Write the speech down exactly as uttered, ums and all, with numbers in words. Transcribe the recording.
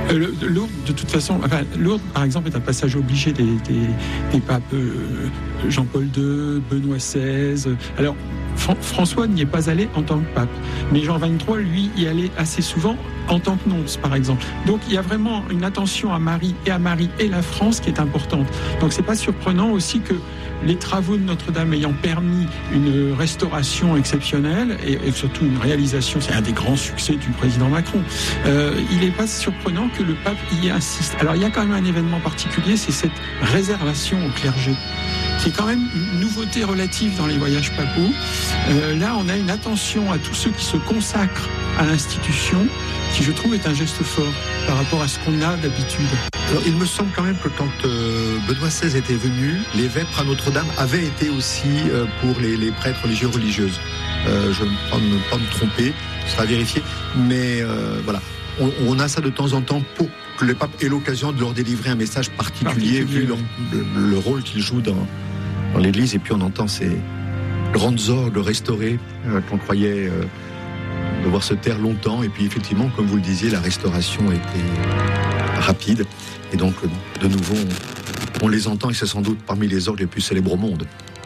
Euh, Lourdes, de toute façon, enfin, Lourdes, par exemple, est un passage obligé des, des, des papes euh, Jean-Paul deux, Benoît seize. Alors, Fran- François n'y est pas allé en tant que pape, mais Jean vingt-trois, lui, y allait assez souvent en tant que nonce, par exemple. Donc, il y a vraiment une attention à Marie et à Marie et la France qui est importante. Donc, c'est pas surprenant aussi que les travaux de Notre-Dame ayant permis une restauration exceptionnelle et, et surtout une réalisation, c'est un des grands succès du président Macron, euh, il n'est pas surprenant que le pape y insiste. Alors il y a quand même un événement particulier, c'est cette réservation au clergé, qui est quand même une nouveauté relative dans les voyages papaux. Euh, là, on a une attention à tous ceux qui se consacrent à l'institution, qui je trouve est un geste fort par rapport à ce qu'on a d'habitude. Alors, il me semble quand même que quand euh, Benoît seize était venu, les vêpres à Notre-Dame avaient été aussi euh, pour les, les prêtres religieux religieuses. Euh, je ne peux pas me tromper, ce sera vérifié. Mais euh, voilà, on, on a ça de temps en temps pour que le pape ait l'occasion de leur délivrer un message particulier, particulier vu leur, le, le rôle qu'ils jouent dans, dans l'Église. Et puis on entend ces grandes orgues restaurées euh, qu'on croyait euh, devoir se taire longtemps. Et puis effectivement, comme vous le disiez, la restauration a été rapide. Et donc, de nouveau, on, on les entend et c'est sans doute parmi les orgues les plus célèbres au monde.